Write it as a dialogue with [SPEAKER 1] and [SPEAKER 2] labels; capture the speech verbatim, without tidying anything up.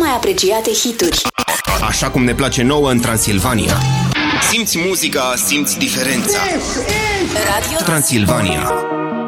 [SPEAKER 1] mai apreciate hituri.
[SPEAKER 2] Așa cum ne place nouă în Transilvania. Simți muzica, simți diferența.
[SPEAKER 1] Radio
[SPEAKER 2] Transilvania.